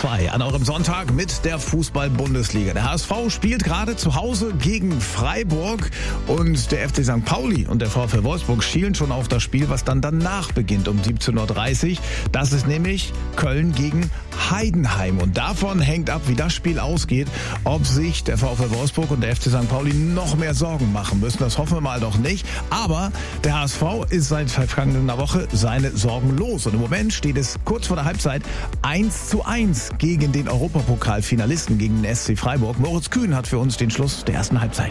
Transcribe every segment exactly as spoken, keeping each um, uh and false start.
zwei an eurem Sonntag mit der Fußball-Bundesliga. Der H S V spielt gerade zu Hause gegen Freiburg und der F C Sankt Pauli und der VfL Wolfsburg schielen schon auf das Spiel, was dann danach beginnt um siebzehn Uhr dreißig. Das ist nämlich Köln gegen Heidenheim und davon hängt ab, wie das Spiel ausgeht, ob sich der VfL Wolfsburg und der F C Sankt Pauli noch mehr Sorgen machen müssen. Das hoffen wir mal doch nicht. Aber der H S V ist seit vergangener Woche seine Sorgen los und im Moment steht es kurz vor der Halbzeit eins zu eins gegen den Europapokalfinalisten, gegen den S C Freiburg. Moritz Kühn hat für uns den Schluss der ersten Halbzeit.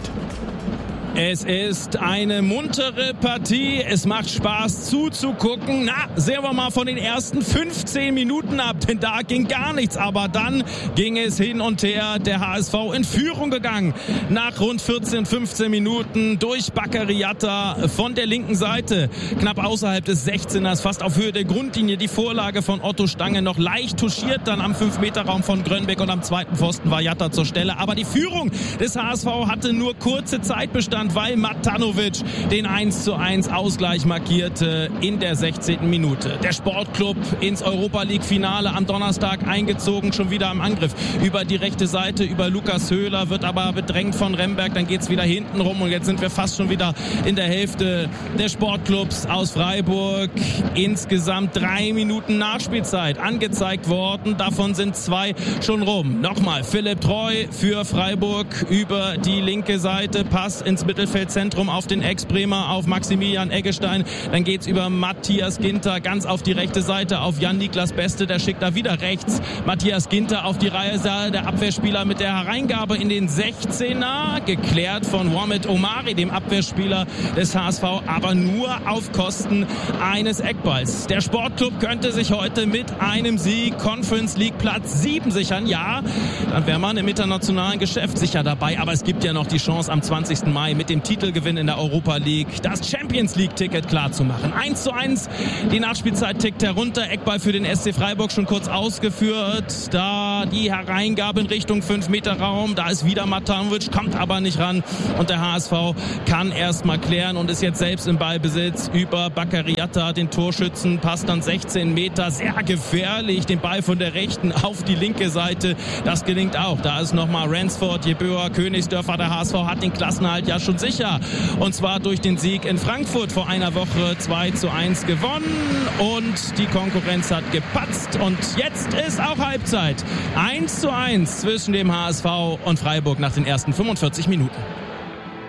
Es ist eine muntere Partie. Es macht Spaß zuzugucken. Na, sehen wir mal von den ersten fünfzehn Minuten ab, denn da ging gar nichts. Aber dann ging es hin und her. Der H S V in Führung gegangen. Nach rund vierzehn, fünfzehn Minuten durch Bakary Yatta von der linken Seite. Knapp außerhalb des sechzehners, fast auf Höhe der Grundlinie. Die Vorlage von Otto Stange noch leicht touchiert. Dann am fünf Meter Raum von Grönbeck und am zweiten Pfosten war Yatta zur Stelle. Aber die Führung des H S V hatte nur kurze Zeit bestanden, weil Matanovic den eins zu eins Ausgleich markierte in der sechzehnten Minute. Der Sportclub ins Europa-League-Finale am Donnerstag eingezogen, schon wieder im Angriff. Über die rechte Seite, über Lukas Höhler, wird aber bedrängt von Remberg. Dann geht's wieder hinten rum und jetzt sind wir fast schon wieder in der Hälfte des Sportclubs aus Freiburg. Insgesamt drei Minuten Nachspielzeit angezeigt worden. Davon sind zwei schon rum. Nochmal Philipp Treu für Freiburg über die linke Seite. Pass ins Mittelfeldzentrum auf den Ex-Bremer, auf Maximilian Eggestein. Dann geht's über Matthias Ginter ganz auf die rechte Seite, auf Jan-Niklas Beste. Der schickt da wieder rechts Matthias Ginter auf die Reihe. Der Abwehrspieler mit der Hereingabe in den sechzehner. Geklärt von Mohamed Omari, dem Abwehrspieler des H S V, aber nur auf Kosten eines Eckballs. Der Sportclub könnte sich heute mit einem Sieg Conference League Platz sieben sichern. Ja, dann wäre man im internationalen Geschäft sicher dabei. Aber es gibt ja noch die Chance, am zwanzigsten Mai mit dem Titelgewinn in der Europa League das Champions League-Ticket klar zu machen. eins zu eins, die Nachspielzeit tickt herunter. Eckball für den S C Freiburg schon kurz ausgeführt. Da die Hereingabe in Richtung fünf Meter Raum. Da ist wieder Matanovic, kommt aber nicht ran. Und der H S V kann erst mal klären und ist jetzt selbst im Ballbesitz über Bakary Yatta, den Torschützen. Passt dann sechzehn Meter, sehr gefährlich. Den Ball von der rechten auf die linke Seite. Das gelingt auch. Da ist nochmal Ransford, Jeböer, Königsdörfer. Der H S V hat den Klassenerhalt ja schon sicher. Und zwar durch den Sieg in Frankfurt vor einer Woche zwei zu eins gewonnen. Und die Konkurrenz hat gepatzt. Und jetzt ist auch Halbzeit. eins zu eins zwischen dem H S V und Freiburg nach den ersten fünfundvierzig Minuten.